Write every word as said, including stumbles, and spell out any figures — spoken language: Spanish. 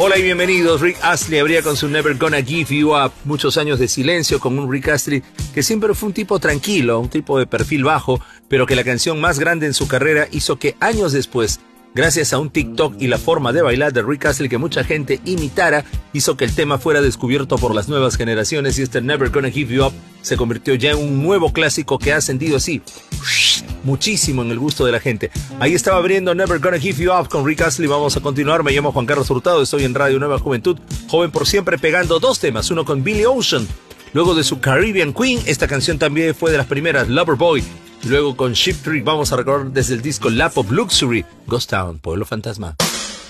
Hola y bienvenidos. Rick Astley abría con su Never Gonna Give You Up. Muchos años de silencio con un Rick Astley que siempre fue un tipo tranquilo, un tipo de perfil bajo, pero que la canción más grande en su carrera hizo que años después, gracias a un TikTok y la forma de bailar de Rick Astley que mucha gente imitara, hizo que el tema fuera descubierto por las nuevas generaciones, y este Never Gonna Give You Up se convirtió ya en un nuevo clásico que ha ascendido así muchísimo en el gusto de la gente. Ahí estaba abriendo Never Gonna Give You Up con Rick Astley. Vamos a continuar. Me llamo Juan Carlos Hurtado, estoy en Radio Nueva Juventud, joven por siempre, pegando dos temas, uno con Billy Ocean, luego de su Caribbean Queen. Esta canción también fue de las primeras, Loverboy. Luego con Ship Trick vamos a recordar desde el disco Lap of Luxury, Ghost Town, Pueblo Fantasma.